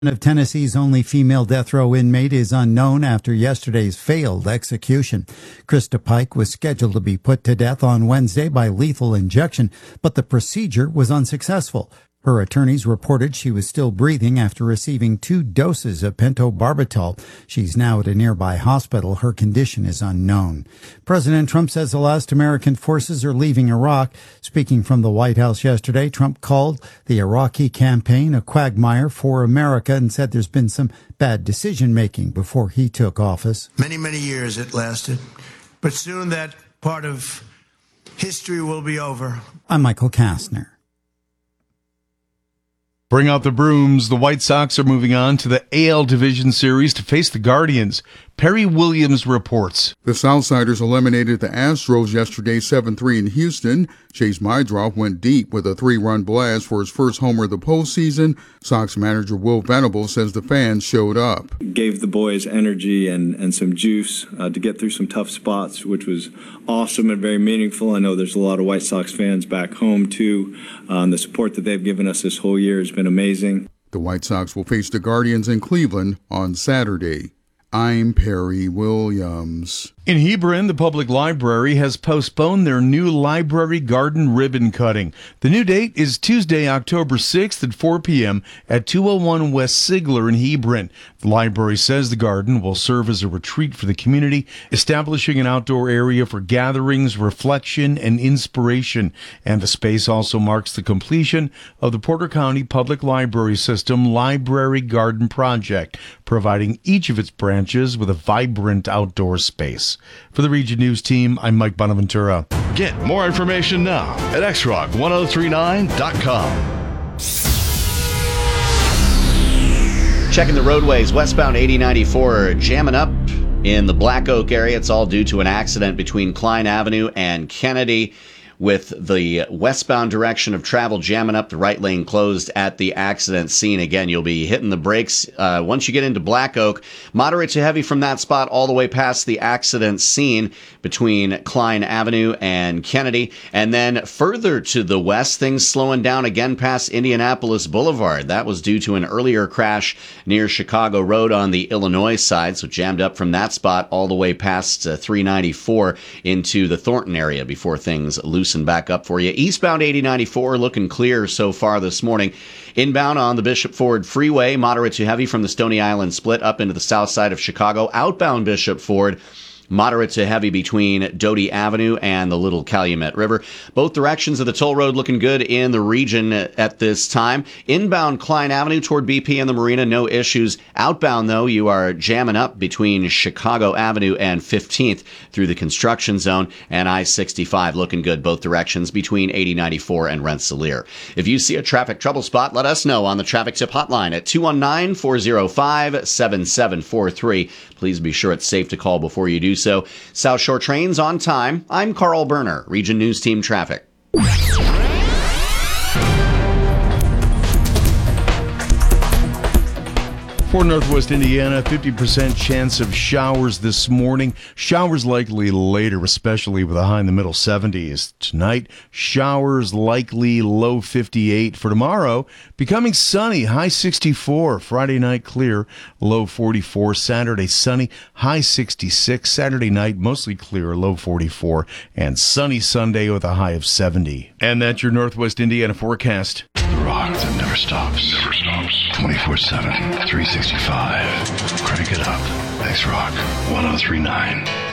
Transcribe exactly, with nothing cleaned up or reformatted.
Of Tennessee's only female death row inmate is unknown after yesterday's failed execution. Krista Pike was scheduled to be put to death on Wednesday by lethal injection, but the procedure was unsuccessful. Her attorneys reported she was still breathing after receiving two doses of pentobarbital. She's now at a nearby hospital. Her condition is unknown. President Trump says the last American forces are leaving Iraq. Speaking from the White House yesterday, Trump called the Iraqi campaign a quagmire for America and said there's been some bad decision-making before he took office. Many, many years it lasted, but soon that part of history will be over. I'm Michael Kastner. Bring out the brooms. The White Sox are moving on to the A L Division Series to face the Guardians. Perry Williams reports. The Southsiders eliminated the Astros yesterday seven three in Houston. Chase Mydroff went deep with a three-run blast for his first homer of the postseason. Sox manager Will Venable says the fans showed up. Gave the boys energy and, and some juice uh, to get through some tough spots, which was awesome and very meaningful. I know there's a lot of White Sox fans back home, too. Um, the support that they've given us this whole year has been amazing. The White Sox will face the Guardians in Cleveland on Saturday. I'm Perry Williams. In Hebron, the public library has postponed their new library garden ribbon cutting. The new date is Tuesday, October sixth at four p.m. at two oh one West Sigler in Hebron. The library says the garden will serve as a retreat for the community, establishing an outdoor area for gatherings, reflection, and inspiration. And the space also marks the completion of the Porter County Public Library System Library Garden Project, providing each of its branches with a vibrant outdoor space. For the Region News team, I'm Mike Bonaventura. Get more information now at x rock ten thirty-nine dot com. Checking the roadways, westbound eighty ninety-four jamming up in the Black Oak area. It's all due to an accident between Klein Avenue and Kennedy, with the westbound direction of travel jamming up, the right lane closed at the accident scene. Again, you'll be hitting the brakes uh, once you get into Black Oak. Moderate to heavy from that spot all the way past the accident scene between Klein Avenue and Kennedy. And then further to the west, things slowing down again past Indianapolis Boulevard. That was due to an earlier crash near Chicago Road on the Illinois side, so jammed up from that spot all the way past uh, three ninety-four into the Thornton area before things loosen back up for you. Eastbound eighty ninety-four looking clear so far this morning. Inbound on the Bishop Ford Freeway, moderate to heavy from the Stony Island split up into the south side of Chicago. Outbound Bishop Ford, moderate to heavy between Doty Avenue and the Little Calumet River. Both directions of the toll road looking good in the region at this time. Inbound Klein Avenue toward B P and the Marina, no issues. Outbound, though, you are jamming up between Chicago Avenue and fifteenth through the construction zone, and I sixty-five looking good both directions between eighty ninety-four and Rensselaer. If you see a traffic trouble spot, let us know on the Traffic Tip Hotline at two one nine, four oh five, seven seven four three. Please be sure it's safe to call before you do so. South Shore trains on time. I'm Carl Berner, Region News Team Traffic. For Northwest Indiana, fifty percent chance of showers this morning. Showers likely later, especially with a high in the middle seventies. Tonight, showers likely low fifty-eight. For tomorrow, becoming sunny, high sixty-four. Friday night clear, low forty-four. Saturday sunny, high sixty-six. Saturday night mostly clear, low forty-four. And sunny Sunday with a high of seventy. And that's your Northwest Indiana forecast. The rock that never stops. Never stops. twenty-four seven, three sixty-five. Crank it up. X Rock ten thirty-nine.